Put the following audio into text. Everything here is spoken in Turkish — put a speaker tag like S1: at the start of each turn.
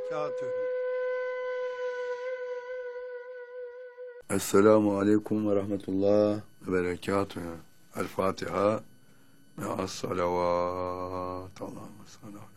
S1: وبركاته.
S2: Esselamu Aleyküm ve Rahmetullah ve Berekatuhu. El Fatiha. Me'as salavat. Allahümme salli.